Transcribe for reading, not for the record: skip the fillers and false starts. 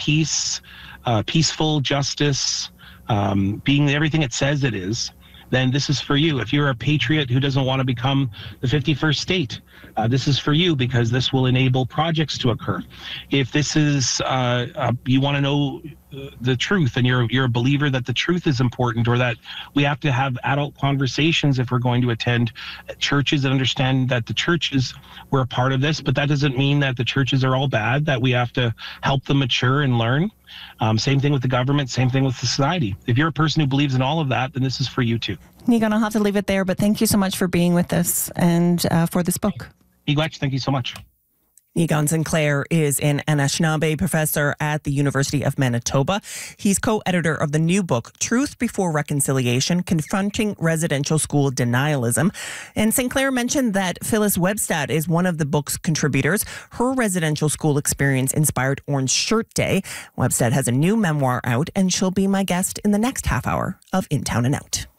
peace, peaceful justice, being everything it says it is, then this is for you. If you're a patriot who doesn't want to become the 51st state, this is for you, because this will enable projects to occur. If this is, you want to know the truth, and you're a believer that the truth is important, or that we have to have adult conversations if we're going to attend churches, and understand that the churches were a part of this, but that doesn't mean that the churches are all bad, that we have to help them mature and learn. Same thing with the government, same thing with society. If you're a person who believes in all of that, then this is for you too. Niigaan, I'll have to leave it there, but thank you so much for being with us and for this book. Miigwech, thank you so much. Niigaan Sinclair is an Anishinaabe professor at the University of Manitoba. He's co-editor of the new book, Truth Before Reconciliation, Confronting Residential School Denialism. And Sinclair mentioned that Phyllis Webstad is one of the book's contributors. Her residential school experience inspired Orange Shirt Day. Webstad has a new memoir out, and she'll be my guest in the next half hour of In Town and Out.